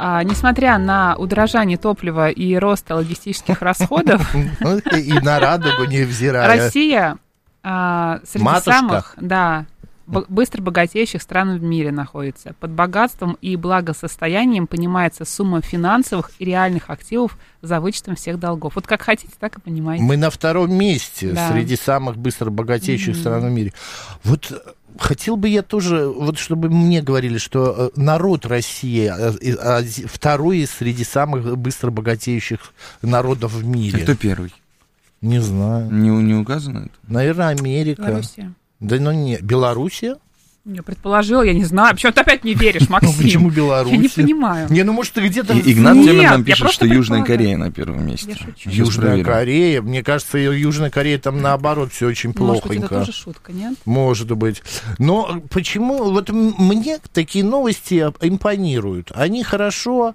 несмотря на удорожание топлива и рост логистических расходов, и на радугу невзирая. Россия среди самых быстро богатеющих стран в мире находится. Под богатством и благосостоянием понимается сумма финансовых и реальных активов за вычетом всех долгов. Вот как хотите, так и понимаете. Мы на втором месте среди самых быстро богатеющих стран в мире. Вот хотел бы я тоже, вот чтобы мне говорили, что народ России второй среди самых быстро богатеющих народов в мире. Кто первый? Не знаю. Не указано это? Наверное, Америка. Белоруссия. Да, ну не. Белоруссия? Я предположила, я не знаю. Почему ты опять не веришь, Максим? Почему Белоруссия? Я не понимаю. Не, ну может ты где-то... Игнат Темин нам пишет, что Южная Корея на первом месте. Южная Корея? Мне кажется, Южная Корея там наоборот все очень плохонько. Может быть, это тоже шутка, нет? Может быть. Но почему... Вот мне такие новости импонируют. Они хорошо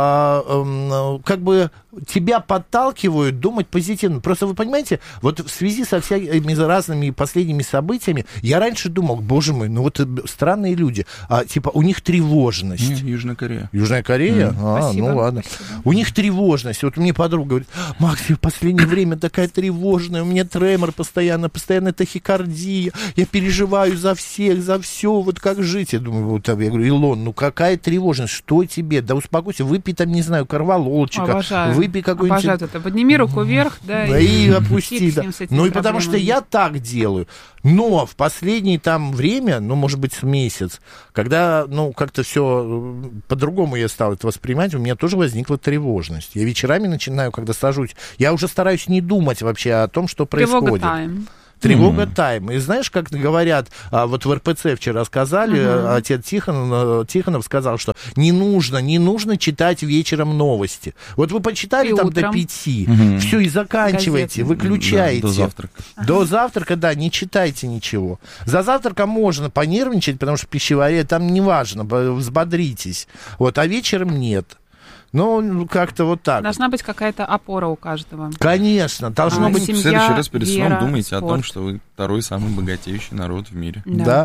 как бы тебя подталкивают думать позитивно. Просто вы понимаете, вот в связи со всякими разными последними событиями, я раньше думал, боже мой, ну вот странные люди, типа у них тревожность. Нет, Южная Корея. Южная Корея? Спасибо, ну ладно. Спасибо. У них тревожность. Вот мне подруга говорит, Макс, я в последнее время такая тревожная, у меня тремор постоянно тахикардия, я переживаю за всех, за все, вот как жить? Я думаю, вот, я говорю, Илон, ну какая тревожность, что тебе? Да успокойся, выпей там, не знаю, корвалолчика. Обожаю. Выпей какой-нибудь... Обожаю это. Подними руку вверх, да, и опусти. Да. Ну и проблемами. потому что я так делаю. Но в последнее там время, ну, может быть, месяц, когда, ну, как-то все по-другому я стал это воспринимать, у меня тоже возникла тревожность. Я вечерами начинаю, когда сажусь, я уже стараюсь не думать вообще о том, что происходит. Тревога тайм. И знаешь, как говорят, вот в РПЦ вчера сказали, отец Тихонов сказал, что не нужно читать вечером новости. Вот вы почитали и там утром. До 5, все, и заканчивайте, выключаете. Да, до завтрака. До завтрака, да, не читайте ничего. За завтраком можно понервничать, потому что пищеварение там неважно, взбодритесь. Вот, а вечером нет. Ну, как-то вот так. Должна быть какая-то опора у каждого. Конечно, должно быть. Семья, в следующий раз перед сном думайте спорт. о том, что вы второй самый богатейший народ в мире. Да.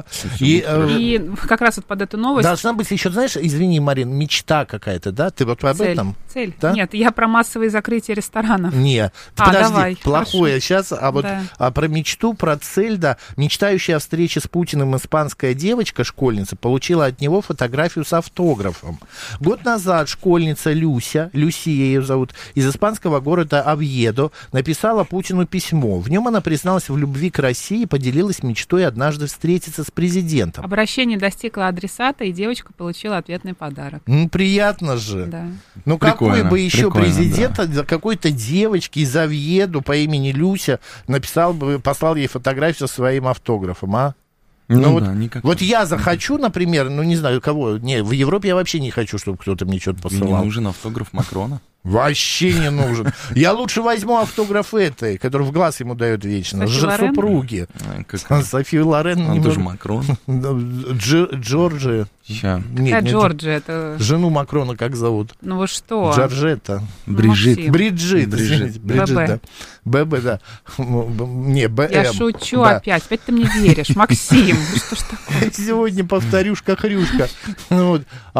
И как раз вот под эту новость... Должна быть еще, знаешь, извини, Марин, мечта какая-то, да? Ты вот об этом? Цель. Да? Нет, я про массовые закрытия ресторанов. Нет, подожди, давай, плохое. хорошо. Сейчас, про мечту, про цель, да. Мечтающая о встрече с Путиным испанская девочка, школьница, получила от него фотографию с автографом. Год назад школьница Люсия ее зовут, из испанского города Овьедо, написала Путину письмо. В нем она призналась в любви к России и поделилась мечтой однажды встретиться с президентом. Обращение достигло адресата, и девочка получила ответный подарок. Приятно же. Да. Ну, прикольно, какой бы еще президент да. какой-то девочки из Овьедо по имени Люся послал ей фотографию со своим автографом, а? Ну, да, никак. Вот я захочу, например, ну, не знаю, кого, не, в Европе я вообще не хочу, чтобы кто-то мне что-то посылал. Не нужен автограф Макрона? Вообще не нужен. Я лучше возьму автограф этой, который в глаз ему дает вечно. Супруги. Софи Лорен. Он тоже Макрон. Джорджи. Какая Джорджи? Это... Жену Макрона как зовут? Ну вы что? Джорджетта. Бриджит, да. ББ, да. Не, БМ. Я шучу опять. Опять ты мне веришь, Максим. Что ж такое? Сегодня повторюшка-хрюшка. Ну,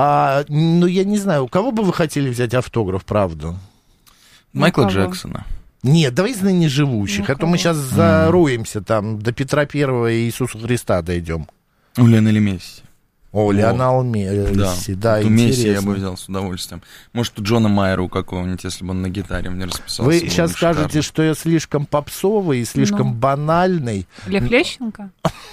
я не знаю, у кого бы вы хотели взять автограф, правда? Майкла Джексона. Нет, давай из ныне живущих, а то мы сейчас зароемся там, до Петра Первого и Иисуса Христа дойдем. У Лионеля Месси. О, Лионел Месси, да, интересно. Месси я бы взял с удовольствием. Может, у Джона Майера у какого-нибудь, если бы он на гитаре мне расписался. Вы сейчас скажете, что я слишком попсовый и слишком банальный. Лев Лещенко?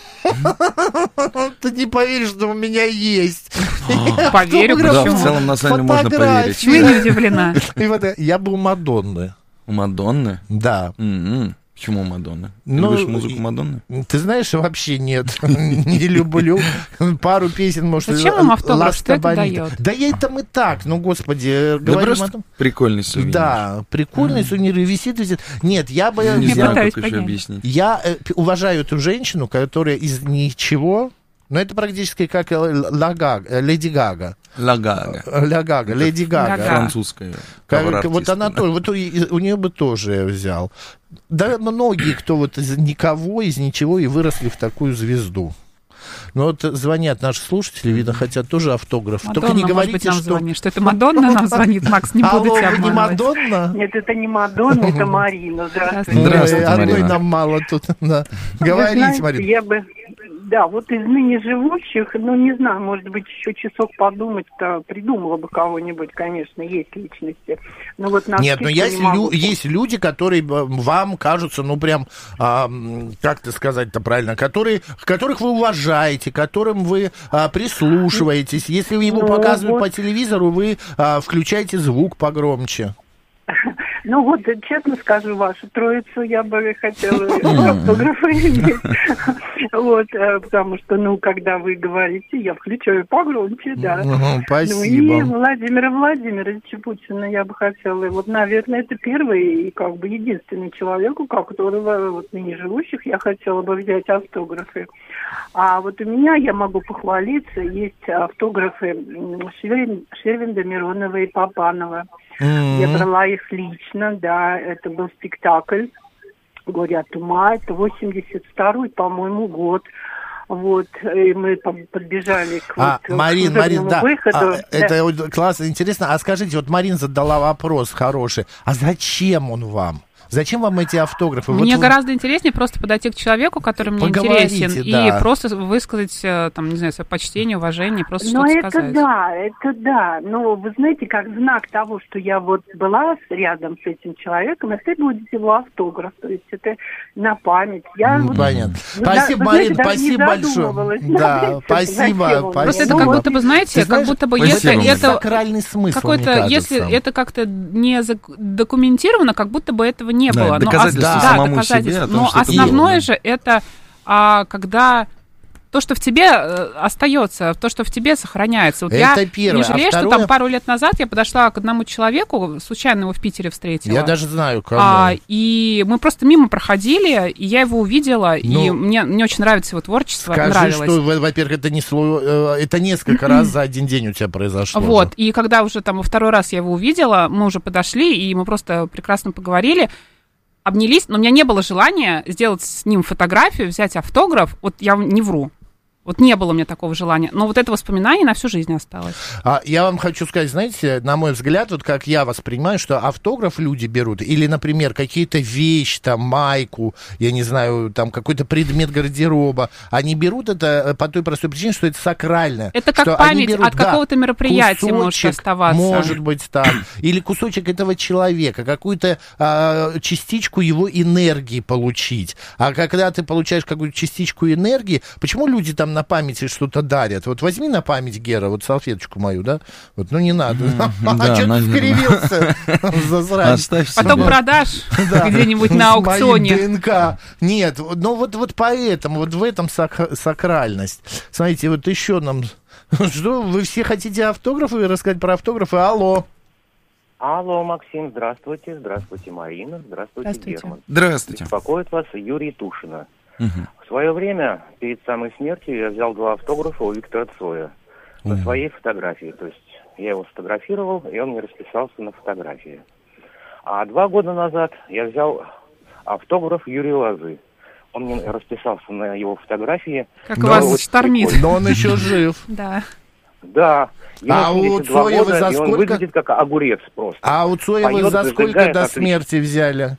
Ты не поверишь, что у меня есть. Поверю, да, в целом, на самом деле, можно поверить. Я не удивлена. Я был у Мадонны. У Мадонны? Да. Почему у Мадонны? Любишь музыку Мадонны? Ты знаешь, вообще нет. Не люблю. Пару песен, может... Зачем вам автограф? Что это дает? Да я там и так, ну, господи. Да просто прикольный сувенир. Да, прикольный сувенир, висит. Нет, я бы... Не знаю, как еще объяснить. Я уважаю эту женщину, которая из ничего... Но это практически как Леди Гага. Леди Гага. Французская. Вот она тоже, вот у нее бы тоже я взял. Да, многие, кто вот из никого, из ничего и выросли в такую звезду. Но вот звонят наши слушатели, видно, хотят тоже автограф. Мадонна, только не говорите, может быть, нам что... звонит, что это Мадонна нам звонит, Макс, не буду тебя Алло, вы не обманывать. Мадонна? Нет, это не Мадонна, это Марина. Здравствуйте. Здравствуйте, Одной Марина. нам мало тут. Да. Вы Говорите, знаете, Марина. я бы... Да, вот из ныне живущих, ну, не знаю, может быть, еще часок подумать-то, придумала бы кого-нибудь, конечно, есть личности. Но вот на Нет, но скидку есть, не могу. есть люди, которые вам кажутся, ну, прям, как это сказать-то правильно, которых вы уважаете, которым вы прислушиваетесь. Если его Ну, показывают вот. по телевизору, вы включаете звук погромче. Ну вот, честно скажу, вашу троицу я бы хотела автографы иметь. Вот, потому что, ну, когда вы говорите, я включаю погромче, да. Спасибо. Ну и Владимира Владимировича Путина я бы хотела. Вот, наверное, это первый и как бы единственный человек, у которого вот ныне живущих я хотела бы взять автографы. А вот у меня, я могу похвалиться, есть автографы Шервинда, Миронова и Папанова. Я брала их лично, да, это был спектакль «Горе от ума», это 82-й, по-моему, год. Вот, и мы подбежали к Марин, да, выходу. Это вот классно, интересно. А скажите, вот Марин задала вопрос хороший. А зачем он вам? Зачем вам эти автографы? Мне вот гораздо интереснее просто подойти к человеку, который мне Поговорите, интересен, да. и просто высказать, там, не знаю, свое почтение, уважение, просто Ну, что-то это сказать. да. Но вы знаете, как знак того, что я вот была рядом с этим человеком, это будет его автограф. То есть это на память. Понятно. Ну, Спасибо, вы Марин, знаете, даже спасибо не большое. задумывалась. Да, Зачем спасибо. он мне? Просто это Ну, как вот. будто бы, знаете, Ты знаешь, как будто бы спасибо, если Марин. это сакральный смысл, какой-то, мне кажется. если это как-то не документировано, как будто бы этого не Да, было. доказательство самому себе о том, но что это основное было, да. же это когда то, что в тебе остается, то, что в тебе сохраняется. Вот Это я первое. не жалею, А что второе... там пару лет назад я подошла к одному человеку, случайно его в Питере встретила. Я даже знаю, кого. И мы просто мимо проходили, и я его увидела, и мне очень нравится его творчество. Скажи, нравилось. что, во-первых, это несколько раз за один день у тебя произошло. Вот, же. и когда уже там во второй раз я его увидела, мы уже подошли, и мы просто прекрасно поговорили, обнялись, но у меня не было желания сделать с ним фотографию, взять автограф, вот я не вру. Вот не было у меня такого желания. Но вот это воспоминание на всю жизнь осталось. Я вам хочу сказать, знаете, на мой взгляд, вот как я воспринимаю, что автограф люди берут, или, например, какие-то вещи, там, майку, я не знаю, там, какой-то предмет гардероба, они берут это по той простой причине, что это сакральное. Это как что память берут, от какого-то мероприятия может кусочек, оставаться. может быть, там, или кусочек этого человека, какую-то частичку его энергии получить. А когда ты получаешь какую-то частичку энергии, почему люди там на памяти что-то дарят? Вот возьми на память, Гера, вот салфеточку мою, да? Вот, ну не надо. А что ты скривился? Засранец. Потом продашь где-нибудь на аукционе. ДНК. Нет, ну вот поэтому, вот в этом сакральность. Смотрите, вот еще нам... Что, вы все хотите автографы, рассказать про автографы? Алло. Алло, Максим, здравствуйте. Здравствуйте, Марина. Здравствуйте, Герман. Здравствуйте. Беспокоит вас Юрий Тушина. В свое время, перед самой смертью, я взял 2 автографа у Виктора Цоя на своей фотографии. То есть я его сфотографировал, и он мне расписался на фотографии. А 2 года назад я взял автограф Юрия Лозы. Он мне расписался на его фотографии. Как вас штормит. Но он еще жив. Да. Да. А у Цоя вы за и он сколько? выглядит как огурец просто. А у Цоя вы за сколько до смерти взяли?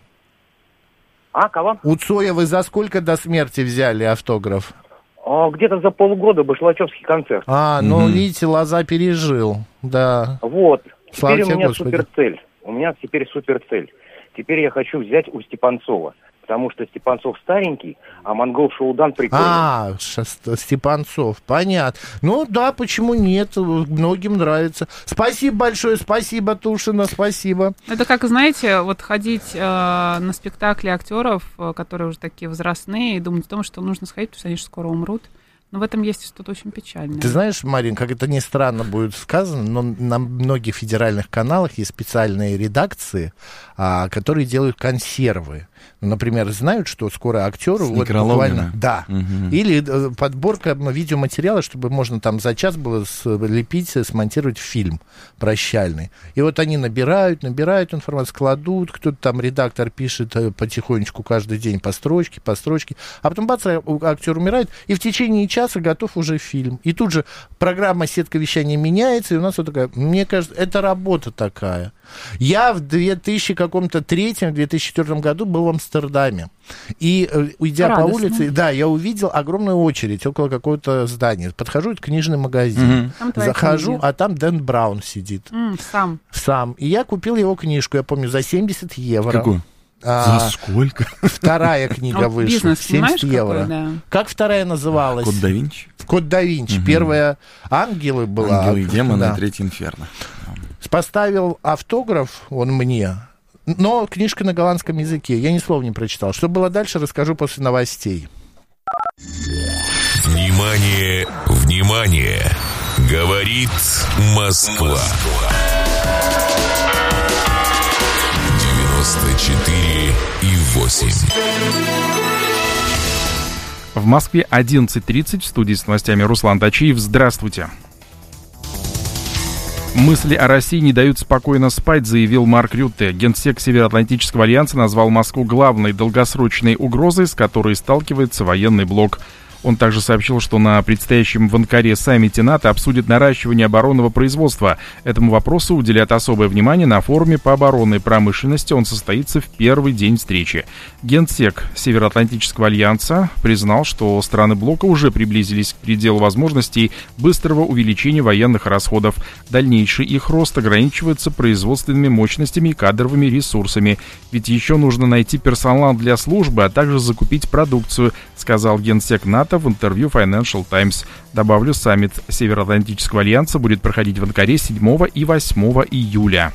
А, кого? У Цоя вы за сколько до смерти взяли автограф? Где-то за полгода Башлачевский концерт. Ну, видите, Лоза пережил, да. Вот. Слава Теперь тебе, у меня Господи. суперцель. У меня теперь суперцель. Теперь я хочу взять у Степанцова. Потому что Степанцов старенький, а монгол Шоудан прикольный. Степанцов, понятно. Ну да, почему нет, многим нравится. Спасибо большое, спасибо, Тушина, спасибо. Это как, знаете, вот ходить на спектакли актеров, которые уже такие возрастные, и думать о том, что нужно сходить, потому что они же скоро умрут. Но в этом есть что-то очень печальное. Ты знаешь, Марин, как это ни странно будет сказано, но на многих федеральных каналах есть специальные редакции, которые делают консервы. Например, знают, что скоро актеру вот буквально... Да. Или подборка видеоматериала, чтобы можно там за час было слепить, смонтировать фильм прощальный. И вот они набирают информацию, кладут, кто-то там, редактор пишет потихонечку каждый день по строчке, а потом бац, актер умирает, и в течение часа часа готов уже фильм. И тут же программа «Сетка вещания» меняется, и у нас вот такая, мне кажется, это работа такая. Я в 2003-2004 году был в Амстердаме. И, идя по улице, да, я увидел огромную очередь около какого-то здания. Подхожу, это книжный магазин. Захожу, а там Дэн Браун сидит. Сам. И я купил его книжку, я помню, за 70 евро. Какую? За сколько? Вторая книга вышла, 70 евро. Какой, да. Как вторая называлась? Код да Винчи. Код да Винчи. Первая «Ангелы» была. «Ангелы и демоны», да. Третья «Инферно». Поставил автограф он мне, но книжка на голландском языке. Я ни слова не прочитал. Что было дальше, расскажу после новостей. Внимание, внимание! Говорит Москва. 94,8. В Москве 11:30, в студии с новостями Руслан Тачиев. Здравствуйте. Мысли о России не дают спокойно спать, заявил Марк Рютте. Генсек Североатлантического альянса назвал Москву главной долгосрочной угрозой, с которой сталкивается военный блок. Он также сообщил, что на предстоящем в Анкаре саммите НАТО обсудят наращивание оборонного производства. Этому вопросу уделят особое внимание на форуме по оборонной промышленности. Он состоится в первый день встречи. Генсек Североатлантического альянса признал, что страны блока уже приблизились к пределу возможностей быстрого увеличения военных расходов. Дальнейший их рост ограничивается производственными мощностями и кадровыми ресурсами. Ведь еще нужно найти персонал для службы, а также закупить продукцию, сказал генсек НАТО в интервью Financial Times. Добавлю, саммит Североатлантического альянса будет проходить в Анкаре 7 и 8 июля.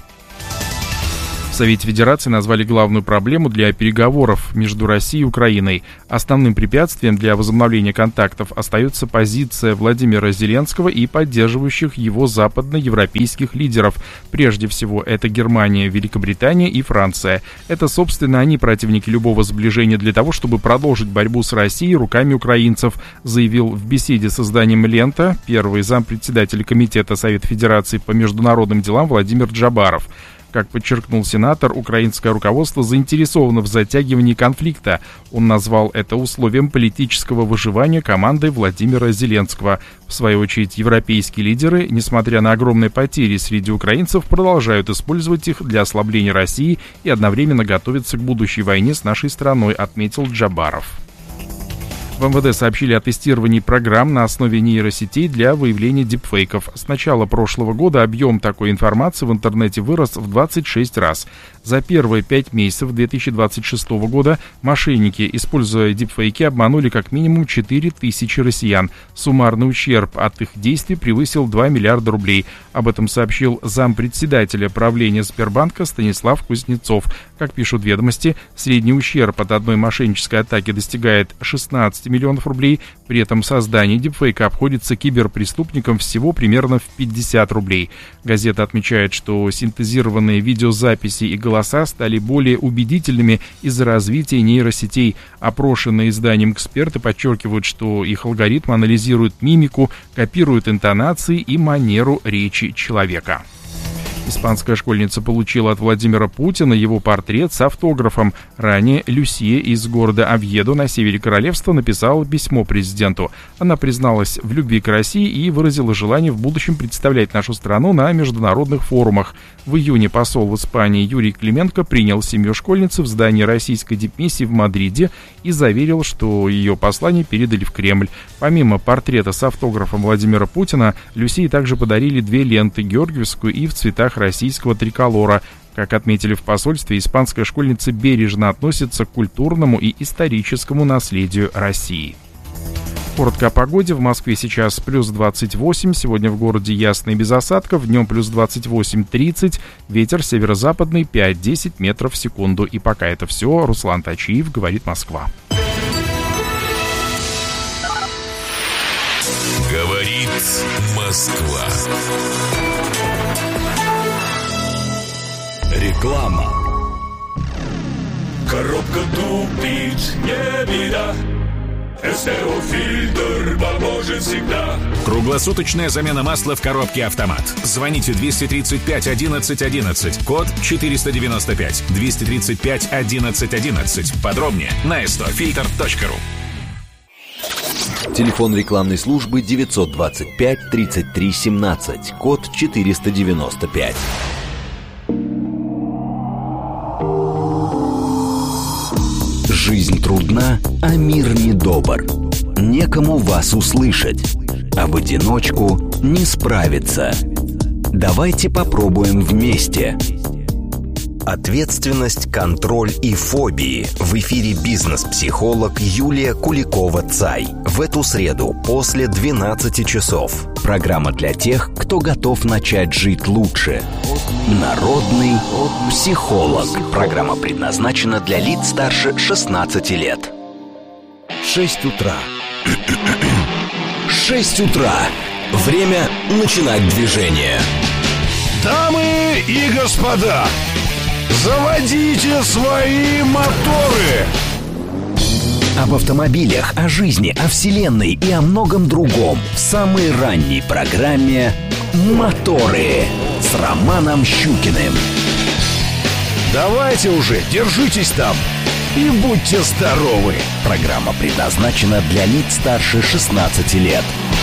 В Совете Федерации назвали главную проблему для переговоров между Россией и Украиной. Основным препятствием для возобновления контактов остается позиция Владимира Зеленского и поддерживающих его западноевропейских лидеров. Прежде всего, это Германия, Великобритания и Франция. Это, собственно, они противники любого сближения для того, чтобы продолжить борьбу с Россией руками украинцев, заявил в беседе с изданием «Лента» первый зампредседателя Комитета Совета Федерации по международным делам Владимир Джабаров. Как подчеркнул сенатор, украинское руководство заинтересовано в затягивании конфликта. Он назвал это условием политического выживания команды Владимира Зеленского. В свою очередь, европейские лидеры, несмотря на огромные потери среди украинцев, продолжают использовать их для ослабления России и одновременно готовятся к будущей войне с нашей страной, отметил Джабаров. В МВД сообщили о тестировании программ на основе нейросетей для выявления дипфейков. С начала прошлого года объем такой информации в интернете вырос в 26 раз. За первые 5 месяцев 2026 года мошенники, используя дипфейки, обманули как минимум 4000 россиян. Суммарный ущерб от их действий превысил 2 миллиарда рублей. Об этом сообщил зампредседателя правления Сбербанка Станислав Кузнецов. Как пишут «Ведомости», средний ущерб от одной мошеннической атаки достигает 16 миллионов рублей. При этом создание дипфейка обходится киберпреступникам всего примерно в 50 рублей. Газета отмечает, что синтезированные видеозаписи и голоса стали более убедительными из-за развития нейросетей. Опрошенные изданием эксперты подчеркивают, что их алгоритм анализирует мимику, копирует интонации и манеру речи человека. Испанская школьница получила от Владимира Путина его портрет с автографом. Ранее Люсия из города Овьедо на севере королевства написала письмо президенту. Она призналась в любви к России и выразила желание в будущем представлять нашу страну на международных форумах. В июне посол в Испании Юрий Клименко принял семью школьницы в здании российской дипмиссии в Мадриде и заверил, что ее послание передали в Кремль. Помимо портрета с автографом Владимира Путина, Люсии также подарили 2 ленты, георгиевскую и в цветах российского триколора. Как отметили в посольстве, испанская школьница бережно относится к культурному и историческому наследию России. Коротко о погоде. В Москве сейчас плюс 28, сегодня в городе ясно и без осадков, днем плюс 28-30, ветер северо-западный 5-10 метров в секунду. И пока это все, Руслан Тачиев, говорит Москва. Говорит Москва. Реклама. Коробка тупит, не беда. СТО Фильтр поможет всегда. Круглосуточная замена масла в коробке «Автомат». Звоните 235 11 11, код 495, 235 11 11. Подробнее на stofilter.ru. Телефон рекламной службы 925 33 17, код 495. Жизнь трудна, а мир недобр. Некому вас услышать, а в одиночку не справиться. Давайте попробуем вместе. Ответственность, контроль и фобии. В эфире бизнес-психолог Юлия Куликова-Цай. В эту среду после 12 часов. Программа для тех, кто готов начать жить лучше. Народный психолог. Программа предназначена для лиц старше 16 лет. 6 утра. 6 утра. Время начинать движение. Дамы и господа, заводите свои моторы! Об автомобилях, о жизни, о вселенной и о многом другом в самой ранней программе «Моторы» с Романом Щукиным. Давайте уже, держитесь там и будьте здоровы! Программа предназначена для лиц старше 16 лет.